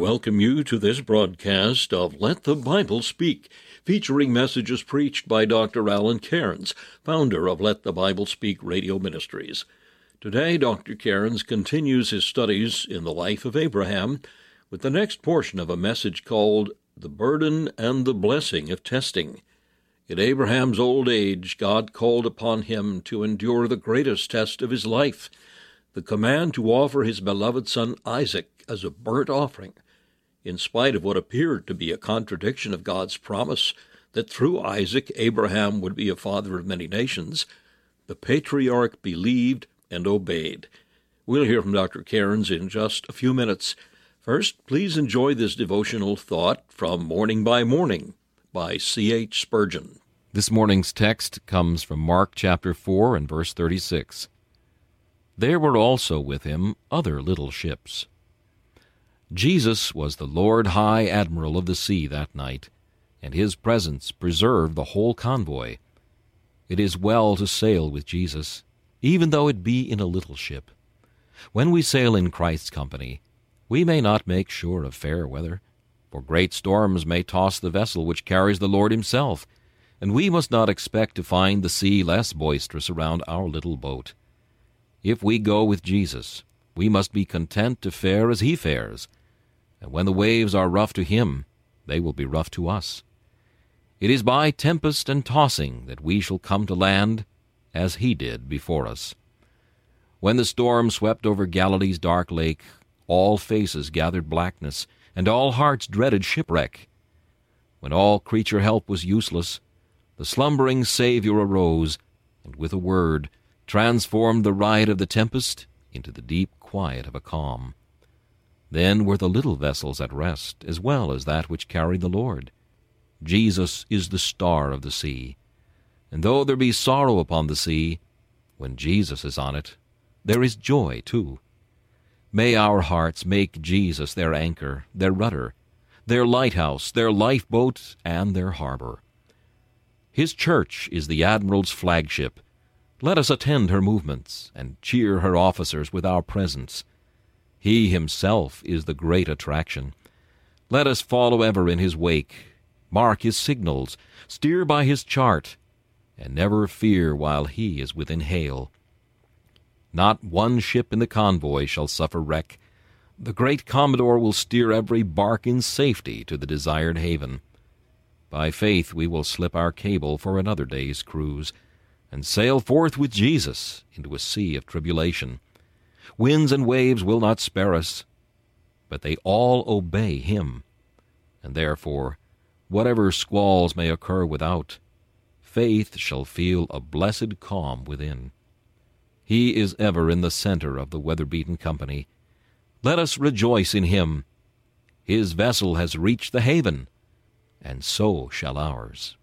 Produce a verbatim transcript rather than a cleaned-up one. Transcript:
welcome you to this broadcast of Let the Bible Speak, featuring messages preached by Doctor Alan Cairns, founder of Let the Bible Speak Radio Ministries. Today, Doctor Cairns continues his studies in the life of Abraham with the next portion of a message called The Burden and the Blessing of Testing. In Abraham's old age, God called upon him to endure the greatest test of his life, the command to offer his beloved son Isaac as a burnt offering, in spite of what appeared to be a contradiction of God's promise that through Isaac Abraham would be a father of many nations. The patriarch believed and obeyed. We'll hear from Doctor Cairns in just a few minutes. First, please enjoy this devotional thought from Morning by Morning by C H Spurgeon. This morning's text comes from Mark chapter four and verse thirty-six. There were also with him other little ships. Jesus was the Lord High Admiral of the sea that night, and his presence preserved the whole convoy. It is well to sail with Jesus, even though it be in a little ship. When we sail in Christ's company, we may not make sure of fair weather, for great storms may toss the vessel which carries the Lord himself, and we must not expect to find the sea less boisterous around our little boat. If we go with Jesus, we must be content to fare as he fares, and when the waves are rough to him, they will be rough to us. It is by tempest and tossing that we shall come to land, as he did before us. When the storm swept over Galilee's dark lake, all faces gathered blackness, and all hearts dreaded shipwreck. When all creature help was useless, the slumbering Savior arose, and with a word transformed the riot of the tempest into the deep quiet of a calm. Then were the little vessels at rest, as well as that which carried the Lord. Jesus is the star of the sea, and though there be sorrow upon the sea, when Jesus is on it, there is joy too. May our hearts make Jesus their anchor, their rudder, their lighthouse, their lifeboat, and their harbor. His church is the Admiral's flagship. Let us attend her movements, and cheer her officers with our presence. He himself is the great attraction. Let us follow ever in his wake, mark his signals, steer by his chart, and never fear while he is within hail. Not one ship in the convoy shall suffer wreck. The great Commodore will steer every bark in safety to the desired haven. By faith we will slip our cable for another day's cruise, and sail forth with Jesus into a sea of tribulation. Winds and waves will not spare us, but they all obey him. And therefore, whatever squalls may occur without, faith shall feel a blessed calm within. He is ever in the center of the weather-beaten company. Let us rejoice in him. His vessel has reached the haven, and so shall ours.